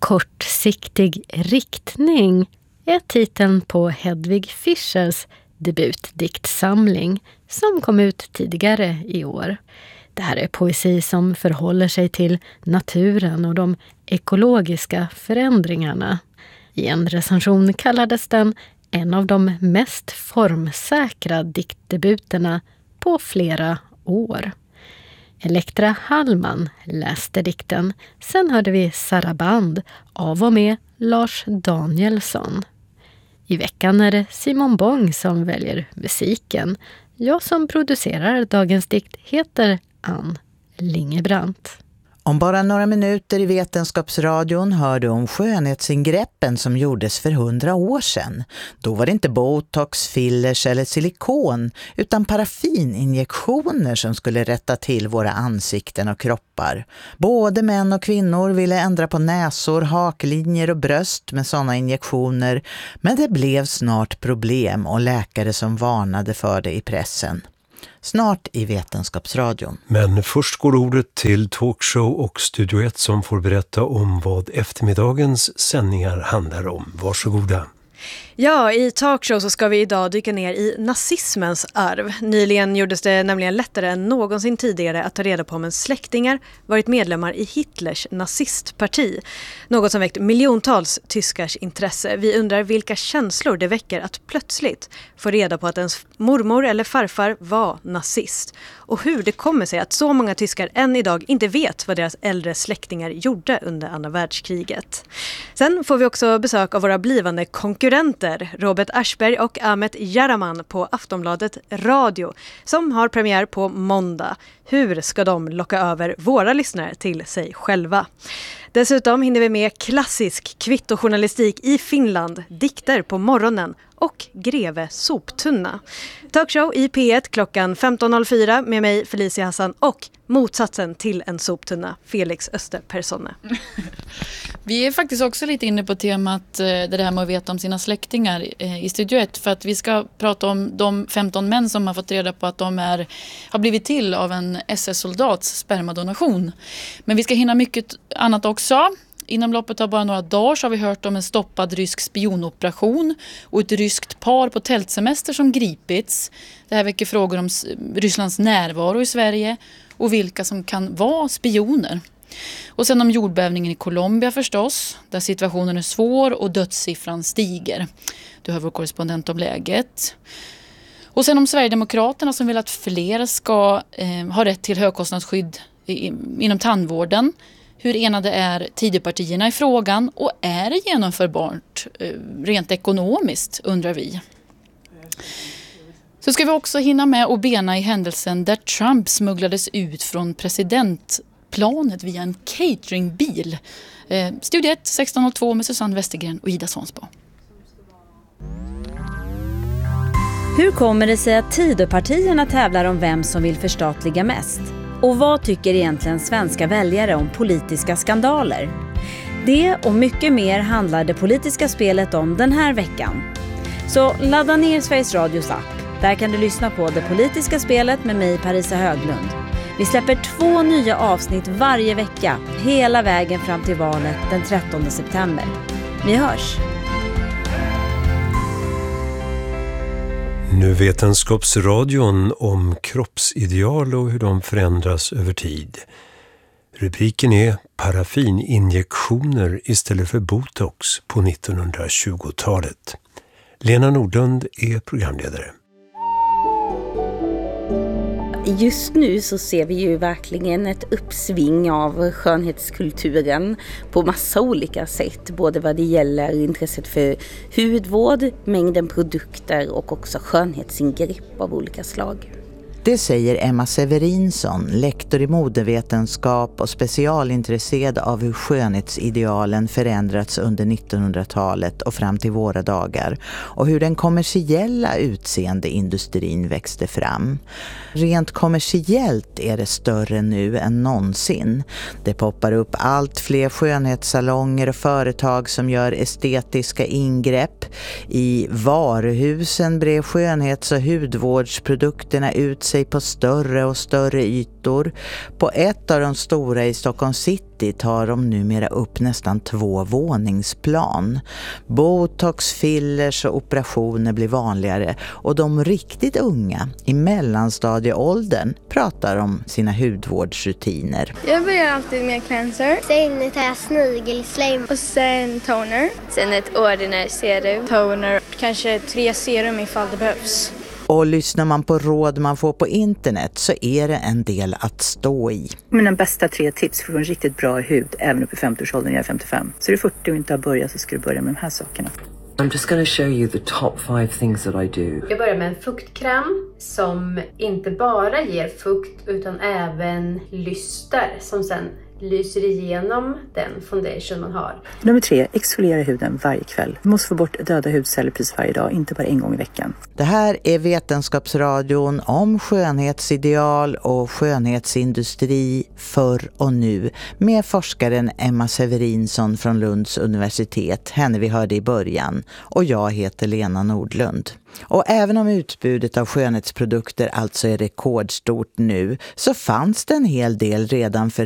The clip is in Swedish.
Kortsiktig riktning är titeln på Hedvig Fischers debutdiktsamling som kom ut tidigare i år. Det här är poesi som förhåller sig till naturen och de ekologiska förändringarna. I en recension kallades den en av de mest formsäkra diktdebuterna på flera år. Elektra Hallman läste dikten. Sen hörde vi Saraband av och med Lars Danielsson. I veckan är det Simon Bång som väljer musiken. Jag som producerar dagens dikt heter Ann Lingebrandt. Om bara några minuter i Vetenskapsradion hör du om skönhetsingreppen som gjordes för 100 år sedan. Då var det inte botox, fillers eller silikon utan paraffininjektioner som skulle rätta till våra ansikten och kroppar. Både män och kvinnor ville ändra på näsor, haklinjer och bröst med sådana injektioner, men det blev snart problem och läkare som varnade för det i pressen. Snart i Vetenskapsradion. Men först går ordet till Talkshow och Studio 1 som får berätta om vad eftermiddagens sändningar handlar om. Varsågoda. Ja, i Talkshow så ska vi idag dyka ner i nazismens arv. Nyligen gjordes det nämligen lättare än någonsin tidigare att ta reda på om en släktingar varit medlemmar i Hitlers nazistparti. Något som väckt miljontals tyskars intresse. Vi undrar vilka känslor det väcker att plötsligt få reda på att ens mormor eller farfar var nazist. Och hur det kommer sig att så många tyskar än idag inte vet vad deras äldre släktingar gjorde under andra världskriget. Sen får vi också besök av våra blivande konkurrenter Robert Aschberg och Ahmet Yaraman på Aftonbladet Radio som har premiär på måndag. Hur ska de locka över våra lyssnare till sig själva? Dessutom hinner vi med klassisk kvittojournalistik i Finland, dikter på morgonen och Greve soptunna. Talkshow i P1 klockan 15.04 med mig Felicia Hassan och motsatsen till en soptunna, Felix Österpersonne. Vi är faktiskt också lite inne på temat det här med att veta om sina släktingar i Studio 1 för att vi ska prata om de 15 män som har fått reda på att de har blivit till av en SS-soldats spermadonation. Men vi ska hinna mycket annat också. Inom loppet av bara några dagar så har vi hört om en stoppad rysk spionoperation och ett ryskt par på tältsemester som gripits. Det här väcker frågor om Rysslands närvaro i Sverige och vilka som kan vara spioner. Och sen om jordbävningen i Colombia förstås, där situationen är svår och dödssiffran stiger. Du hör vår korrespondent om läget. Och sen om Sverigedemokraterna som vill att fler ska ha rätt till högkostnadsskydd inom tandvården. Hur enade är Tidöpartierna i frågan och är det genomförbart rent ekonomiskt, undrar vi. Så ska vi också hinna med och bena i händelsen där Trump smugglades ut från presidentplanet via en cateringbil. Studio 1, 16.02 med Susanne Westergren och Ida Svansbo. Hur kommer det sig att Tidöpartierna tävlar om vem som vill förstatliga mest? Och vad tycker egentligen svenska väljare om politiska skandaler? Det och mycket mer handlar det politiska spelet om den här veckan. Så ladda ner Sveriges Radios app. Där kan du lyssna på det politiska spelet med mig, Parisa Höglund. Vi släpper 2 nya avsnitt varje vecka, hela vägen fram till valet den 13 september. Vi hörs! Nu Vetenskapsradion om kroppsideal och hur de förändras över tid. Rubriken är paraffininjektioner istället för botox på 1920-talet. Lena Nordlund är programledare. Just nu så ser vi ju verkligen ett uppsving av skönhetskulturen på massa olika sätt. Både vad det gäller intresset för hudvård, mängden produkter och också skönhetsingrepp av olika slag. Det säger Emma Severinsson, lektor i modevetenskap och specialintresserad av hur skönhetsidealen förändrats under 1900-talet och fram till våra dagar och hur den kommersiella utseendeindustrin växte fram. Rent kommersiellt är det större nu än någonsin. Det poppar upp allt fler skönhetssalonger och företag som gör estetiska ingrepp. I varuhusen brer skönhets- och hudvårdsprodukterna ut sig på större och större ytor. På ett av de stora i Stockholm city tar de numera upp nästan 2 våningsplan. Botox, fillers och operationer blir vanligare och de riktigt unga i mellanstadieåldern pratar om sina hudvårdsrutiner. Jag börjar alltid med cleanser. Sen tar jag snigelslim. Och sen toner. Sen ett ordinary serum. Toner. Kanske 3 serum ifall det behövs. Och lyssnar man på råd man får på internet så är det en del att stå i. Mina bästa 3 tips för att få en riktigt bra hud även upp i 50-årsåldern när jag är 55. Så är du 40 och inte har börjat så ska du börja med de här sakerna. I'm just going to show you the top 5 things that I do. Jag börjar med en fuktkräm som inte bara ger fukt utan även lyster som sen lyser igenom den foundation man har. Nummer 3, exfoliera huden varje kväll. Du måste få bort döda hudceller precis varje dag, inte bara en gång i veckan. Det här är Vetenskapsradion om skönhetsideal och skönhetsindustri förr och nu med forskaren Emma Severinsson från Lunds universitet, henne vi hörde i början, och jag heter Lena Nordlund. Och även om utbudet av skönhetsprodukter alltså är rekordstort nu så fanns det en hel del redan för